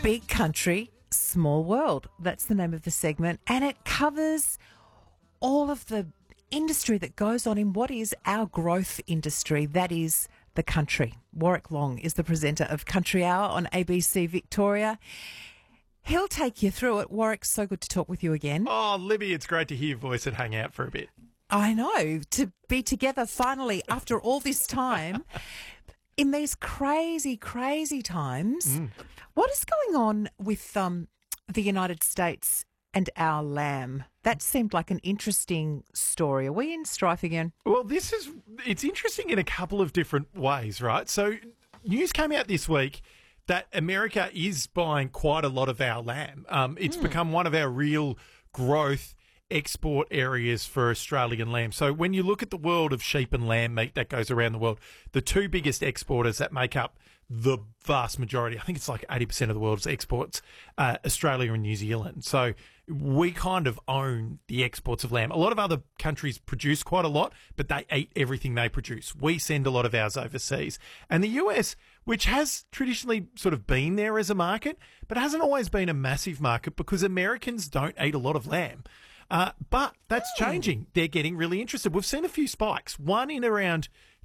Big Country, Small World. That's the name of the segment. And it covers all of the industry that goes on in what is our growth industry, that is the country. Warwick Long is the presenter of Country Hour on ABC Victoria. He'll take you through it. Warwick, so good to talk with you again. Oh, Libby, it's great to hear your voice and hang out for a bit. I know, to be together finally after all this time in these crazy, crazy times. What is going on with the United States and our lamb? That seemed like an interesting story. Are we in strife again? Well, it's interesting in a couple of different ways, right? So news came out this week that America is buying quite a lot of our lamb. It's become one of our real growth export areas for Australian lamb. So when you look at the world of sheep and lamb meat that goes around the world, the two biggest exporters that make up the vast majority, I think it's like 80% of the world's exports, Australia and New Zealand. So we kind of own the exports of lamb. A lot of other countries produce quite a lot, but they eat everything they produce. We send a lot of ours overseas. And the US, which has traditionally sort of been there as a market, but hasn't always been a massive market because Americans don't eat a lot of lamb. But that's changing. They're getting really interested. We've seen a few spikes, one in around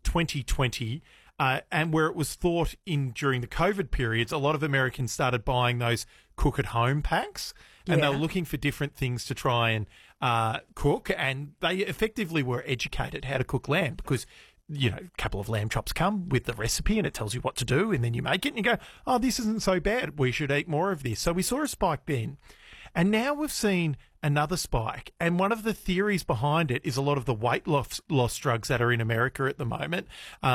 2020, and where it was thought during the COVID periods, a lot of Americans started buying those cook-at-home packs, and they were looking for different things to try and cook, and they effectively were educated how to cook lamb because, you know, a couple of lamb chops come with the recipe and it tells you what to do, and then you make it and you go, oh, this isn't so bad. We should eat more of this. So we saw a spike then. And now we've seen another spike. And one of the theories behind it is a lot of the weight loss drugs that are in America at the moment,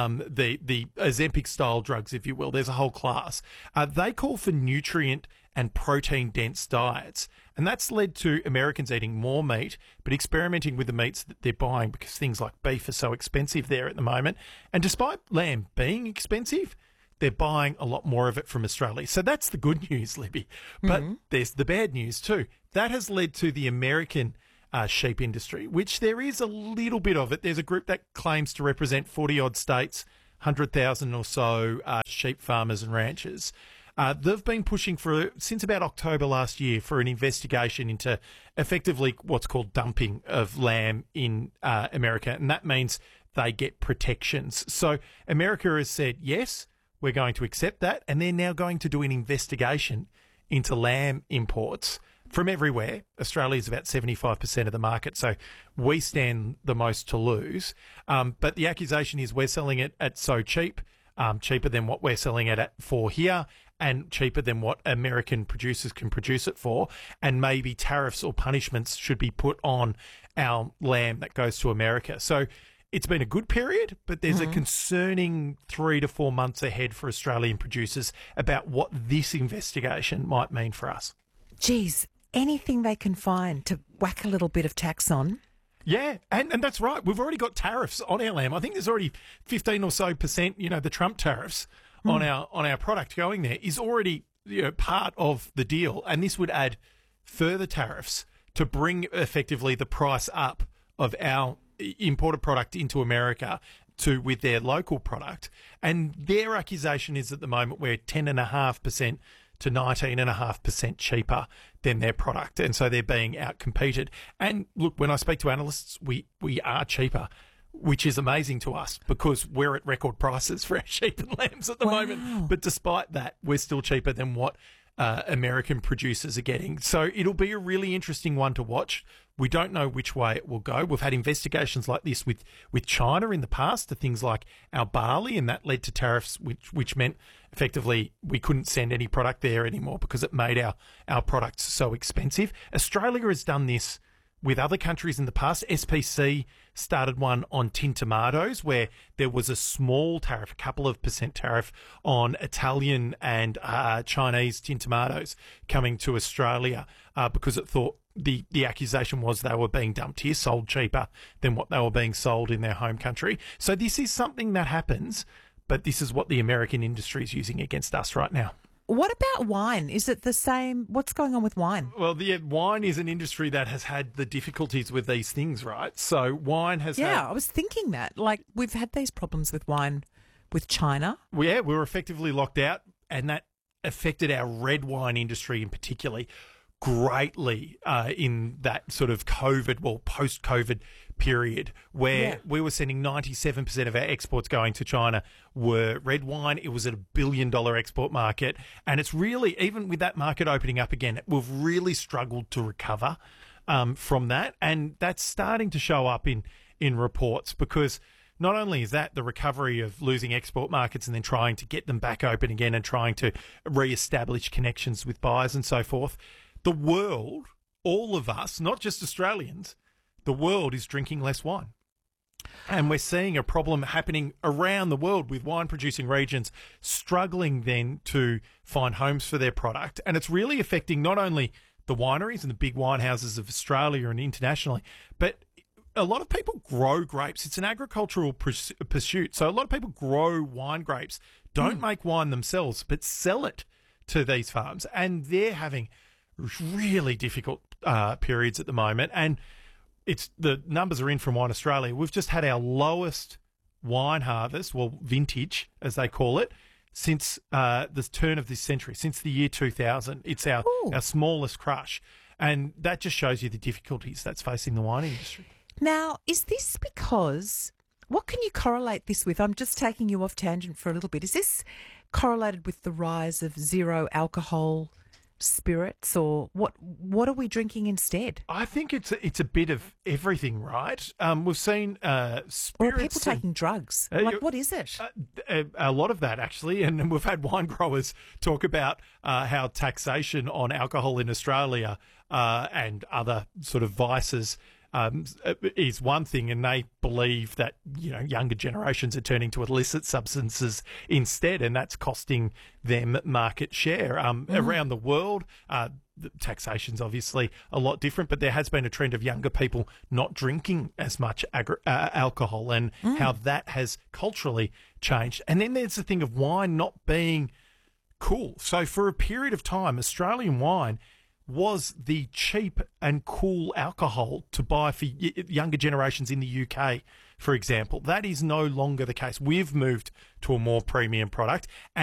the Ozempic-style drugs, if you will. There's a whole class. They call for nutrient and protein-dense diets. And that's led to Americans eating more meat, but experimenting with the meats that they're buying because things like beef are so expensive there at the moment. And despite lamb being expensive, they're buying a lot more of it from Australia. So that's the good news, Libby. But there's the bad news too. That has led to the American sheep industry, which there is a little bit of it. There's a group that claims to represent 40-odd states, 100,000 or so sheep farmers and ranchers. They've been pushing since about October last year for an investigation into effectively what's called dumping of lamb in America, and that means they get protections. So America has said, yes, we're going to accept that, and they're now going to do an investigation into lamb imports from everywhere. Australia is about 75% of the market, so we stand the most to lose. But the accusation is we're selling it at so cheap, cheaper than what we're selling it at for here, and cheaper than what American producers can produce it for, and maybe tariffs or punishments should be put on our lamb that goes to America. So it's been a good period, but there's a concerning 3 to 4 months ahead for Australian producers about what this investigation might mean for us. Geez, anything they can find to whack a little bit of tax on. Yeah, and that's right. We've already got tariffs on our lamb. I think there's already 15 or so percent, the Trump tariffs on our product going there is already part of the deal. And this would add further tariffs to bring effectively the price up of our imported product into America with their local product. And their accusation is at the moment we're 10.5% to 19.5% cheaper than their product. And so they're being outcompeted. And look, when I speak to analysts, we are cheaper, which is amazing to us because we're at record prices for our sheep and lambs at the moment. But despite that, we're still cheaper than what American producers are getting. So it'll be a really interesting one to watch. We don't know which way it will go. We've had investigations like this with China in the past to things like our barley, and that led to tariffs, which meant effectively we couldn't send any product there anymore because it made our products so expensive. Australia has done this with other countries in the past. SPC started one on tin tomatoes where there was a small tariff, a couple of percent tariff on Italian and Chinese tin tomatoes coming to Australia because it thought the accusation was they were being dumped here, sold cheaper than what they were being sold in their home country. So this is something that happens, but this is what the American industry is using against us right now. What about wine? Is it the same? What's going on with wine? Well, wine is an industry that has had the difficulties with these things, right? So wine has Yeah, I was thinking that. Like, we've had these problems with wine with China. Yeah, we were effectively locked out, and that affected our red wine industry in particular greatly in that sort of post-COVID period where we were sending 97% of our exports going to China were red wine. It was a $1 billion export market. And it's really, even with that market opening up again, we've really struggled to recover from that. And that's starting to show up in reports because not only is that the recovery of losing export markets and then trying to get them back open again and trying to re-establish connections with buyers and so forth, the world, all of us, not just Australians, the world is drinking less wine. And we're seeing a problem happening around the world with wine-producing regions struggling then to find homes for their product. And it's really affecting not only the wineries and the big wine houses of Australia and internationally, but a lot of people grow grapes. It's an agricultural pursuit. So a lot of people grow wine grapes, don't make wine themselves, but sell it to these farms. And they're having really difficult periods at the moment. And the numbers are in from Wine Australia. We've just had our lowest wine harvest, well, vintage, as they call it, since the turn of this century, since the year 2000. It's our smallest crush. And that just shows you the difficulties that's facing the wine industry. Now, is this because, what can you correlate this with? I'm just taking you off tangent for a little bit. Is this correlated with the rise of zero alcohol spirits, or what are we drinking instead? I think it's a bit of everything, right? We've seen spirits. Or are people taking drugs? What is it? A lot of that, actually. And we've had wine growers talk about how taxation on alcohol in Australia and other sort of vices is one thing, and they believe that younger generations are turning to illicit substances instead, and that's costing them market share around the world. The taxation's obviously a lot different, but there has been a trend of younger people not drinking as much alcohol, and how that has culturally changed. And then there's the thing of wine not being cool. So for a period of time, Australian wine was the cheap and cool alcohol to buy for younger generations in the UK, for example. That is no longer the case. We've moved to a more premium product.